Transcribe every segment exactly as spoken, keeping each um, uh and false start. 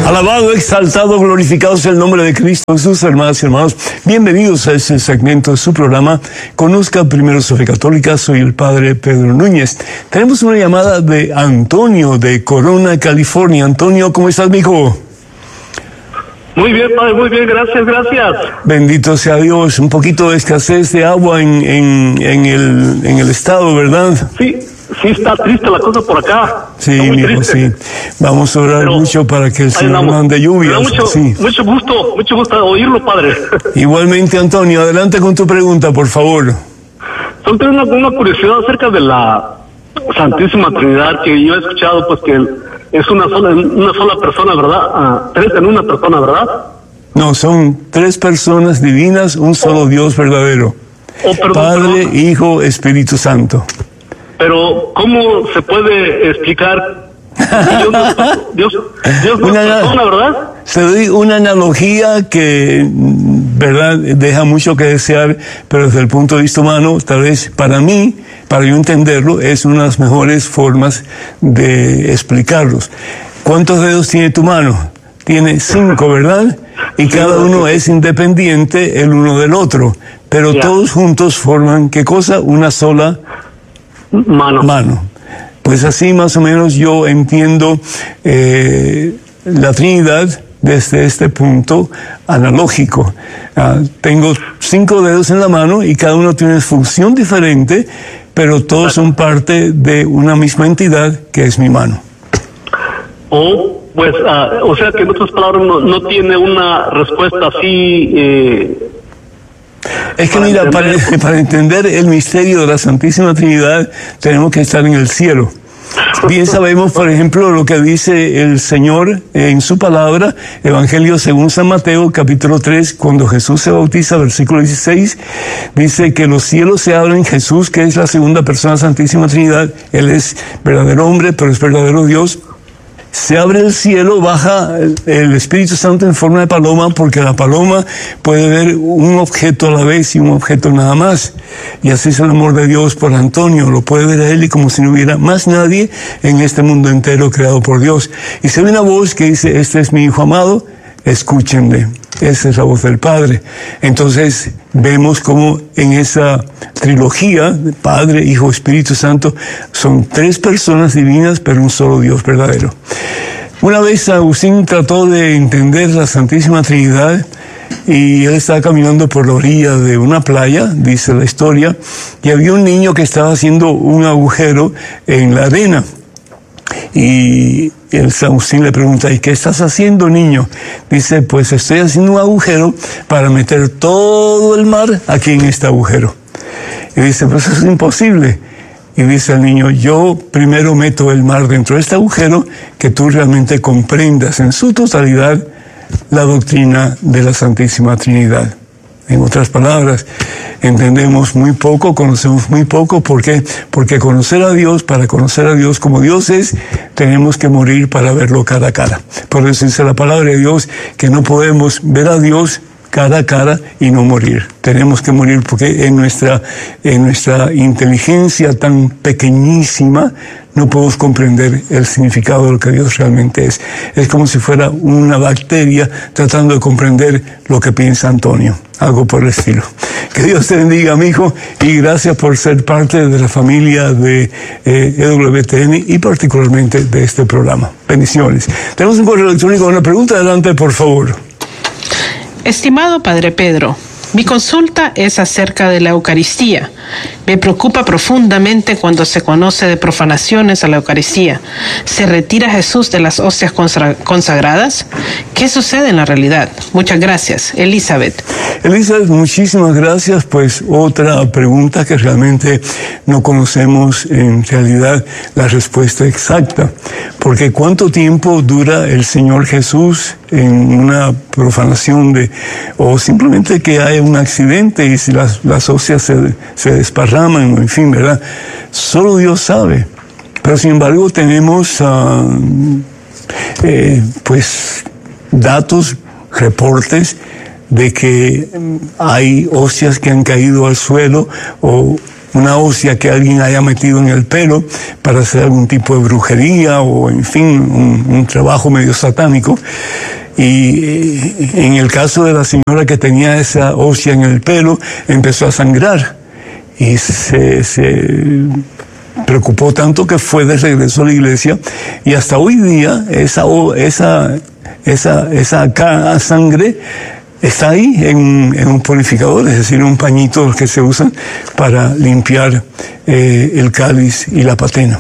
Alabado, exaltado, glorificado sea el nombre de Cristo Jesús, hermanas y hermanos. Bienvenidos a este segmento de su programa. Conozca primero su fe católica. Soy el padre Pedro Núñez. Tenemos una llamada de Antonio de Corona, California. Antonio, ¿cómo estás, mijo? Muy bien, padre, muy bien, gracias, gracias. Bendito sea Dios. Un poquito de escasez de agua en, en, en, el, en el estado, ¿verdad? Sí, sí está triste la cosa por acá. Sí, mijo, sí. Vamos a orar Pero, mucho para que el Señor mande lluvias. Mucho, sí. mucho gusto, mucho gusto oírlo, padre. Igualmente, Antonio, adelante con tu pregunta, por favor. Solo tengo una, una curiosidad acerca de la Santísima Trinidad, que yo he escuchado, pues, que es una sola, una sola persona, ¿verdad? Ah, tres en una persona, ¿verdad? No, son tres personas divinas, un solo oh. Dios verdadero. Oh, perdón, Padre, perdón. Hijo, Espíritu Santo. Pero, ¿cómo se puede explicar? Dios, Dios, Dios no es persona, ¿verdad? Se doy una analogía que, verdad, deja mucho que desear, pero desde el punto de vista humano, tal vez para mí, para yo entenderlo, es una de las mejores formas de explicarlos. ¿Cuántos dedos tiene tu mano? Tiene cinco, ¿verdad? Y cada uno es independiente el uno del otro, pero ya. todos juntos forman, ¿qué cosa? Una sola mano. mano. Pues así más o menos yo entiendo eh, la Trinidad desde este punto analógico. Uh, tengo cinco dedos en la mano y cada uno tiene una función diferente, pero todos son parte de una misma entidad que es mi mano. Oh, pues, uh, o sea que en otras palabras no, no tiene una respuesta así... Eh, Es que mira, para, para entender el misterio de la Santísima Trinidad tenemos que estar en el cielo. Bien sabemos, por ejemplo, lo que dice el Señor en su palabra, Evangelio según San Mateo, capítulo tres, cuando Jesús se bautiza, versículo dieciséis, dice que los cielos se abren, Jesús, que es la segunda persona de la Santísima Trinidad, Él es verdadero hombre, pero es verdadero Dios. Se abre el cielo, baja el Espíritu Santo en forma de paloma, porque la paloma puede ver un objeto a la vez y un objeto nada más. Y así es el amor de Dios por Antonio, lo puede ver a él y como si no hubiera más nadie en este mundo entero creado por Dios. Y se ve una voz que dice, este es mi Hijo amado, escúchenle. Esa es la voz del Padre. Entonces vemos como en esa trilogía, Padre, Hijo, Espíritu Santo, son tres personas divinas, pero un solo Dios verdadero. Una vez Agustín trató de entender la Santísima Trinidad y él estaba caminando por la orilla de una playa, dice la historia, y había un niño que estaba haciendo un agujero en la arena. Y el San Agustín le pregunta, ¿y qué estás haciendo, niño? Dice, pues estoy haciendo un agujero para meter todo el mar aquí en este agujero. Y dice, pues eso es imposible. Y dice el niño, yo primero meto el mar dentro de este agujero, que tú realmente comprendas en su totalidad la doctrina de la Santísima Trinidad. En otras palabras, entendemos muy poco, conocemos muy poco. ¿Por qué? Porque conocer a Dios, para conocer a Dios como Dios es, tenemos que morir para verlo cara a cara. Por eso dice la palabra de Dios que no podemos ver a Dios cara a cara y no morir. Tenemos que morir porque en nuestra, en nuestra inteligencia tan pequeñísima no podemos comprender el significado de lo que Dios realmente es. Es como si fuera una bacteria tratando de comprender lo que piensa Antonio. Algo por el estilo. Que Dios te bendiga, amigo, y gracias por ser parte de la familia de eh, E W T N y particularmente de este programa. Bendiciones. Tenemos un correo electrónico, una pregunta, adelante, por favor. Estimado Padre Pedro, mi consulta es acerca de la Eucaristía. Me preocupa profundamente cuando se conoce de profanaciones a la Eucaristía. ¿Se retira Jesús de las hostias consagradas? ¿Qué sucede en la realidad? Muchas gracias. Elizabeth. Elizabeth, muchísimas gracias. Pues otra pregunta que realmente no conocemos en realidad la respuesta exacta. Porque ¿cuánto tiempo dura el Señor Jesús en una profanación de, o simplemente que haya un accidente y si las, las hostias se, se desparraman, en fin, ¿verdad? Solo Dios sabe. Pero sin embargo tenemos, uh, eh, pues, datos, reportes de que hay hostias que han caído al suelo o una hostia que alguien haya metido en el pelo para hacer algún tipo de brujería o, en fin, un, un trabajo medio satánico. Y en el caso de la señora que tenía esa hostia en el pelo, empezó a sangrar y se, se preocupó tanto que fue de regreso a la iglesia, y hasta hoy día esa, esa, esa, esa sangre está ahí en, en un purificador, es decir, un pañito que se usa para limpiar eh, el cáliz y la patena.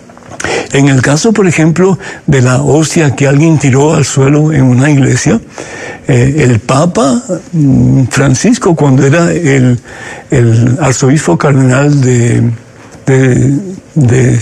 En el caso, por ejemplo, de la hostia que alguien tiró al suelo en una iglesia, eh, el Papa Francisco, cuando era el, el arzobispo cardenal de, de, de,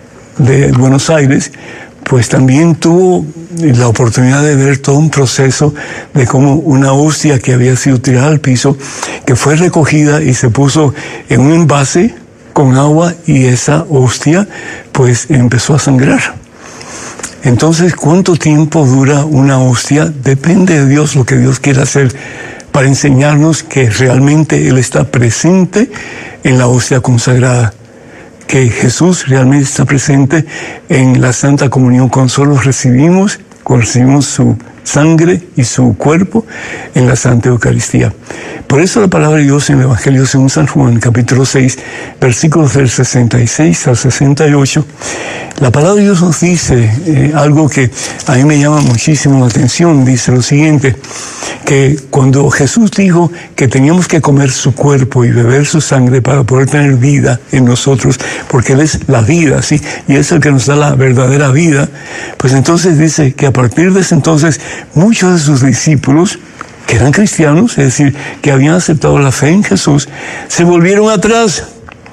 de Buenos Aires, pues también tuvo la oportunidad de ver todo un proceso de cómo una hostia que había sido tirada al piso, que fue recogida y se puso en un envase con agua, y esa hostia pues empezó a sangrar. Entonces, ¿cuánto tiempo dura una hostia? Depende de Dios, lo que Dios quiera hacer para enseñarnos que realmente Él está presente en la hostia consagrada, que Jesús realmente está presente en la Santa Comunión. Cuando solo recibimos, cuando recibimos su sangre y su cuerpo en la Santa Eucaristía. Por eso la palabra de Dios en el Evangelio según San Juan, capítulo seis, versículos del sesenta y seis al sesenta y ocho, la palabra de Dios nos dice eh, algo que a mí me llama muchísimo la atención. Dice lo siguiente, que cuando Jesús dijo que teníamos que comer su cuerpo y beber su sangre para poder tener vida en nosotros, porque Él es la vida, ¿sí? Y es el que nos da la verdadera vida, pues entonces dice que a partir de ese entonces muchos de sus discípulos, que eran cristianos, es decir, que habían aceptado la fe en Jesús, se volvieron atrás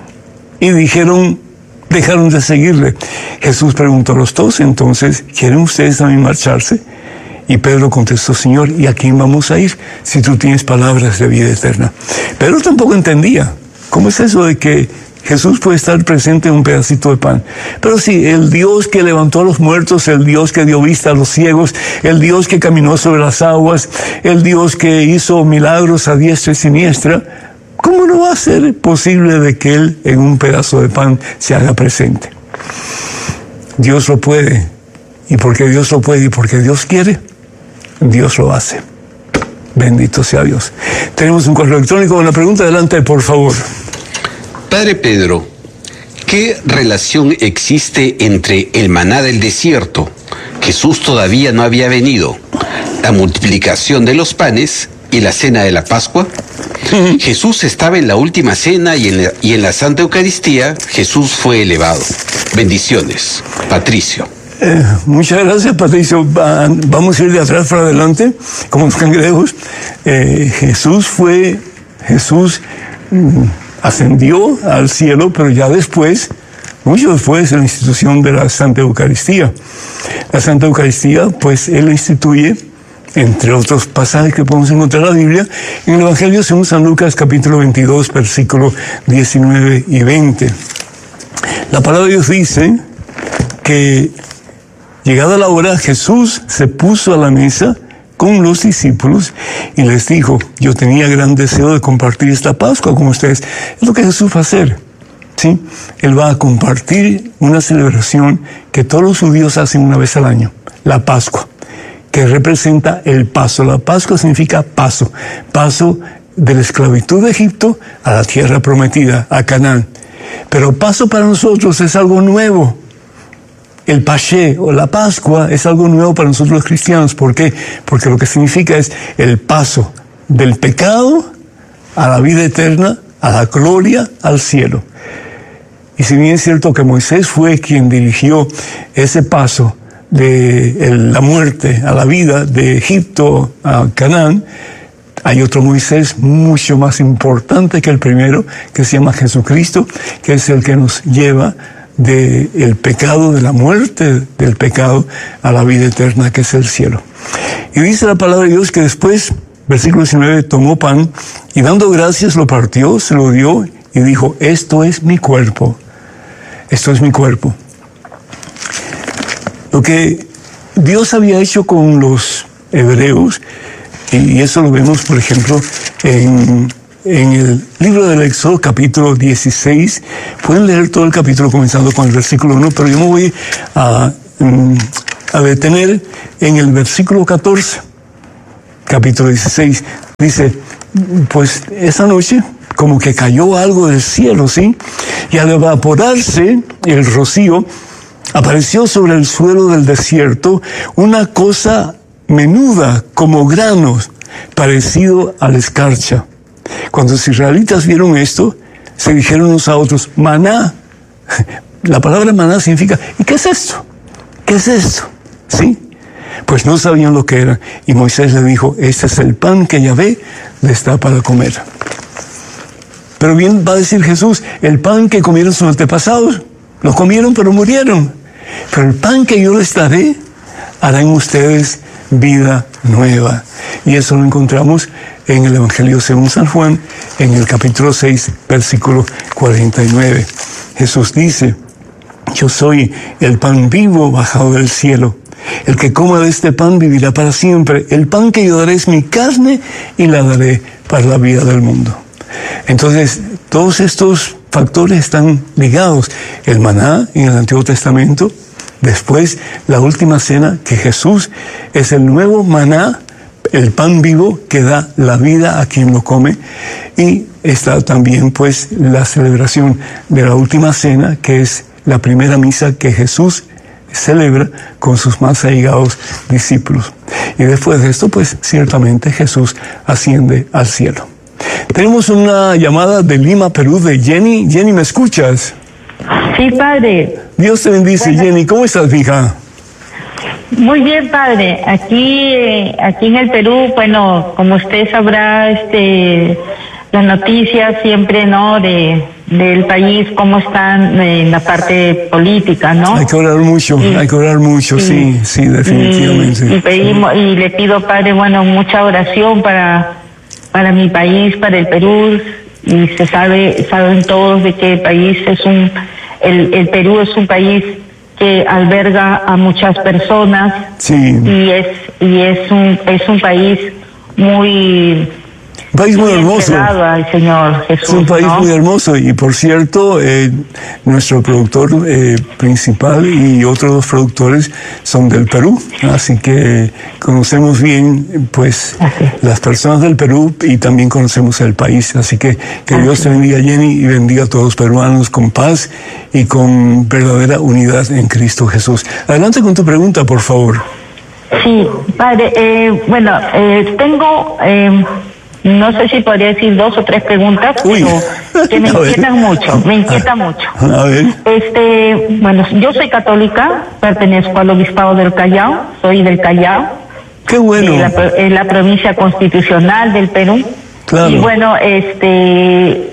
y dijeron, dejaron de seguirle. Jesús preguntó a los dos, entonces, ¿quieren ustedes también marcharse? Y Pedro contestó, Señor, ¿y a quién vamos a ir si tú tienes palabras de vida eterna? Pedro tampoco entendía. ¿Cómo es eso de que Jesús puede estar presente en un pedacito de pan? Pero sí, el Dios que levantó a los muertos, el Dios que dio vista a los ciegos, el Dios que caminó sobre las aguas, el Dios que hizo milagros a diestra y siniestra, ¿cómo no va a ser posible de que Él en un pedazo de pan se haga presente? Dios lo puede, y porque Dios lo puede y porque Dios quiere, Dios lo hace. Bendito sea Dios. Tenemos un correo electrónico con la pregunta. Adelante, por favor. Padre Pedro, ¿qué relación existe entre el maná del desierto, Jesús todavía no había venido, la multiplicación de los panes y la cena de la Pascua? Jesús estaba en la última cena y en la, y en la Santa Eucaristía Jesús fue elevado. Bendiciones. Patricio. Eh, muchas gracias, Patricio. Va, vamos a ir de atrás para adelante, como los cangrejos. Eh, Jesús fue, Jesús mm, ascendió al cielo, pero ya después, mucho después, de la institución de la Santa Eucaristía. La Santa Eucaristía, pues, Él la instituye, entre otros pasajes que podemos encontrar en la Biblia, en el Evangelio según San Lucas, capítulo veintidós, versículos diecinueve y veinte. La palabra de Dios dice que, llegada la hora, Jesús se puso a la mesa con los discípulos y les dijo, yo tenía gran deseo de compartir esta Pascua con ustedes. Es lo que Jesús va a hacer, ¿sí? Él va a compartir una celebración que todos los judíos hacen una vez al año, la Pascua, que representa el paso. La Pascua significa paso, paso de la esclavitud de Egipto a la tierra prometida, a Canaán. Pero paso para nosotros es algo nuevo. El Paché o la Pascua es algo nuevo para nosotros los cristianos. ¿Por qué? Porque lo que significa es el paso del pecado a la vida eterna, a la gloria, al cielo. Y si bien es cierto que Moisés fue quien dirigió ese paso de el, la muerte a la vida de Egipto a Canaán, hay otro Moisés mucho más importante que el primero, que se llama Jesucristo, que es el que nos lleva del pecado, de la muerte del pecado, a la vida eterna, que es el cielo. Y dice la palabra de Dios que después, versículo diecinueve, tomó pan y dando gracias lo partió, se lo dio y dijo, esto es mi cuerpo, esto es mi cuerpo. Lo que Dios había hecho con los hebreos, y eso lo vemos, por ejemplo, en en el libro del Éxodo, capítulo dieciséis. Pueden leer todo el capítulo comenzando con el versículo uno, pero yo me voy a, a detener en el versículo catorce, capítulo dieciséis. Dice, pues esa noche como que cayó algo del cielo, ¿sí? Y al evaporarse el rocío, apareció sobre el suelo del desierto una cosa menuda como granos, parecido a la escarcha. Cuando los israelitas vieron esto, se dijeron unos a otros, maná. La palabra maná significa, ¿y qué es esto? ¿Qué es esto? ¿Sí? Pues no sabían lo que era. Y Moisés le dijo, este es el pan que Yahvé les da para comer. Pero bien va a decir Jesús, el pan que comieron sus antepasados, lo comieron pero murieron. Pero el pan que yo les daré, hará en ustedes vida nueva. Y eso lo encontramos en el Evangelio según San Juan, en el capítulo seis, versículo cuarenta y nueve. Jesús dice, yo soy el pan vivo bajado del cielo. El que coma de este pan vivirá para siempre. El pan que yo daré es mi carne y la daré para la vida del mundo. Entonces, todos estos factores están ligados. El maná en el Antiguo Testamento, después la última cena, que Jesús es el nuevo maná, el pan vivo que da la vida a quien lo come, y está también pues la celebración de la última cena, que es la primera misa que Jesús celebra con sus más allegados discípulos. Y después de esto, pues ciertamente Jesús asciende al cielo. Tenemos una llamada de Lima, Perú, de Jenny. Jenny, ¿me escuchas? Sí, padre. Dios te bendice, bueno. Jenny. ¿Cómo estás, hija? Muy bien, padre. Aquí, eh, aquí en el Perú, bueno, como usted sabrá, este, las noticias siempre, ¿no? De del país, cómo están en la parte política, ¿no? Hay que orar mucho, y, hay que orar mucho, y, sí, sí, definitivamente. Y, y pedimos, y le pido, padre, bueno, mucha oración para para mi país, para el Perú, y se sabe, saben todos de que el país es un, el, el Perú es un país que alberga a muchas personas, sí. y es, y es un, es un país muy, un país muy hermoso. Al Señor Jesús, es un país ¿no? muy hermoso, y por cierto, eh, nuestro productor eh, principal y otros dos productores son del Perú, así que conocemos bien pues así. Las personas del Perú, y también conocemos el país, así que que así. Dios te bendiga, Jenny, y bendiga a todos los peruanos con paz y con verdadera unidad en Cristo Jesús. Adelante con tu pregunta, por favor. Sí, padre, eh, bueno, eh, tengo... Eh, no sé si podría decir dos o tres preguntas, Uy. pero que me inquietan mucho, me inquieta mucho. A ver. Este, bueno, yo soy católica, pertenezco al Obispado del Callao, soy del Callao. Qué bueno. En la, en la provincia constitucional del Perú. Claro. Y bueno, este,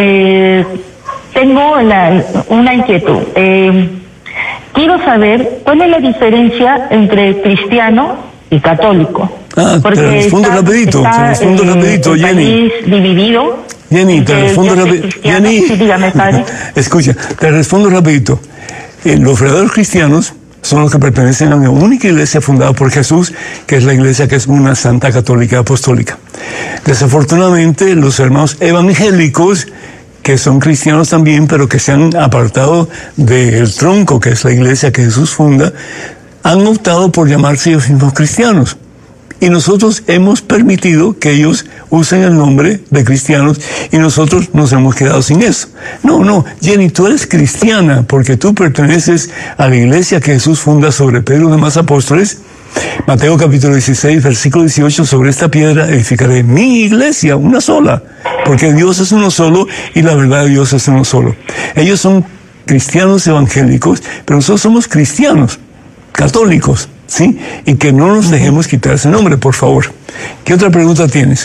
eh, tengo la, una inquietud. Eh, quiero saber cuál es la diferencia entre cristiano y católico. Ah, porque te respondo está, rapidito, está, te respondo eh, rapidito, el Jenny. País dividido. Jenny, te respondo rapidito. Jenny, sí, dígame, padre. Escucha, te respondo rapidito. Eh, los verdaderos cristianos son los que pertenecen a la única iglesia fundada por Jesús, que es la iglesia que es una santa católica apostólica. Desafortunadamente, los hermanos evangélicos, que son cristianos también, pero que se han apartado del tronco, que es la iglesia que Jesús funda, han optado por llamarse ellos mismos cristianos. Y nosotros hemos permitido que ellos usen el nombre de cristianos, y nosotros nos hemos quedado sin eso. No, no, Jenny, tú eres cristiana porque tú perteneces a la iglesia que Jesús funda sobre Pedro y los demás apóstoles. Mateo capítulo dieciséis, versículo dieciocho, sobre esta piedra edificaré mi iglesia, una sola, porque Dios es uno solo y la verdad de Dios es uno solo. Ellos son cristianos evangélicos, pero nosotros somos cristianos católicos, ¿sí? Y que no nos dejemos quitar ese nombre, por favor. ¿Qué otra pregunta tienes?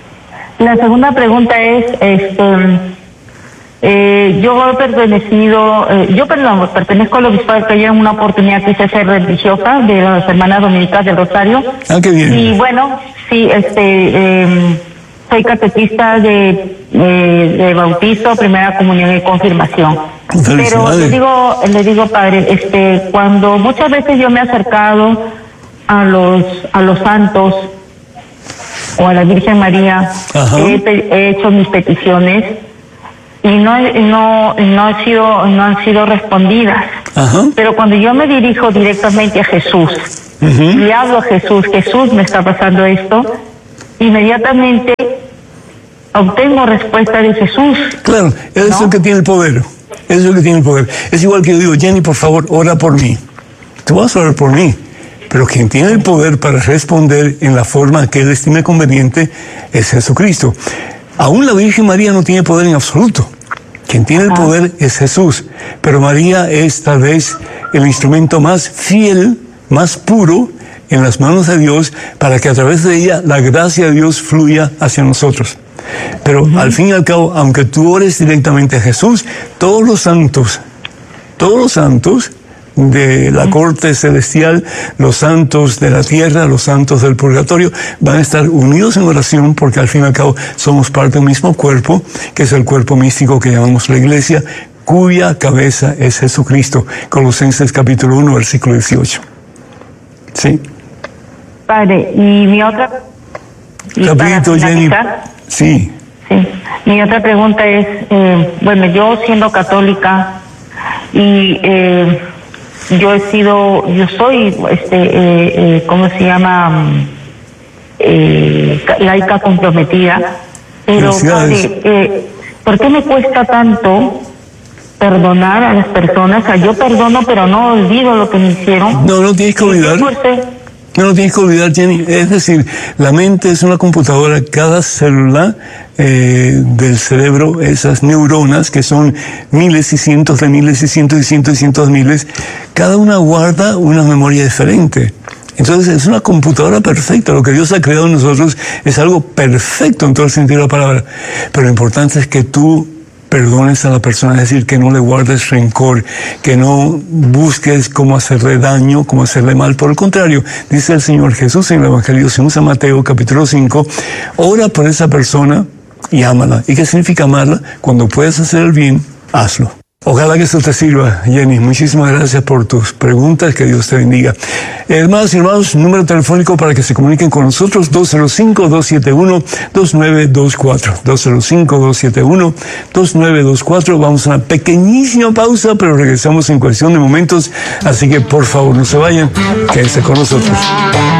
La segunda pregunta es, este, eh, yo he pertenecido, eh, yo perdón, pertenezco al Obispado del Callao. En una oportunidad quise ser religiosa de las Hermanas Dominicas del Rosario. Ah, qué bien. Y bueno, sí, este, eh, soy catequista de, eh, de bautizo, primera comunión y confirmación. Pero le digo, le digo, padre, este, cuando muchas veces yo me he acercado a los, a los santos, o a la Virgen María, he, he hecho mis peticiones y no no no han sido no han sido respondidas. Ajá. Pero cuando yo me dirijo directamente a Jesús, uh-huh. y hablo a Jesús, Jesús me está pasando esto, inmediatamente obtengo respuesta de Jesús. Claro, eso es el que tiene el poder. Eso es el que tiene el poder. Es igual que yo digo, Jenny, por favor, ora por mí. Tú vas a orar por mí. Pero quien tiene el poder para responder en la forma que él estime conveniente es Jesucristo. Aún la Virgen María no tiene poder en absoluto. Quien tiene el poder es Jesús. Pero María es tal vez el instrumento más fiel, más puro en las manos de Dios, para que a través de ella la gracia de Dios fluya hacia nosotros. Pero uh-huh. al fin y al cabo, aunque tú ores directamente a Jesús, todos los santos, todos los santos de la corte celestial, los santos de la tierra, los santos del purgatorio, van a estar unidos en oración, porque al fin y al cabo somos parte del mismo cuerpo, que es el cuerpo místico que llamamos la Iglesia, cuya cabeza es Jesucristo. Colosenses capítulo uno, versículo dieciocho. ¿Sí? Padre, y mi otra... Rapidito, Jenny. Sí. Sí. Mi otra pregunta es, eh, bueno, yo siendo católica y... Eh, yo he sido, yo soy, este, eh, eh, ¿cómo se llama? Eh, laica comprometida. Pero, padre, eh, ¿por qué me cuesta tanto perdonar a las personas? O sea, yo perdono, pero no olvido lo que me hicieron. No, no tienes que olvidar. No lo tienes que olvidar, Jenny. Es decir, la mente es una computadora. Cada célula eh, del cerebro, esas neuronas, que son miles y cientos de miles y cientos y cientos y cientos de miles, cada una guarda una memoria diferente. Entonces es una computadora perfecta. Lo que Dios ha creado en nosotros es algo perfecto en todo el sentido de la palabra. Pero lo importante es que tú perdones a la persona, es decir, que no le guardes rencor, que no busques cómo hacerle daño, cómo hacerle mal. Por el contrario, dice el Señor Jesús en el Evangelio según San Mateo, capítulo cinco, ora por esa persona y ámala. ¿Y qué significa amarla? Cuando puedes hacer el bien, hazlo. Ojalá que esto te sirva, Jenny. Muchísimas gracias por tus preguntas. Que Dios te bendiga. Hermanos y hermanos, número telefónico para que se comuniquen con nosotros, dos cero cinco, dos siete uno, dos nueve dos cuatro. dos cero cinco, dos siete uno, dos nueve dos cuatro. Vamos a una pequeñísima pausa, pero regresamos en cuestión de momentos. Así que, por favor, no se vayan. Quédense con nosotros.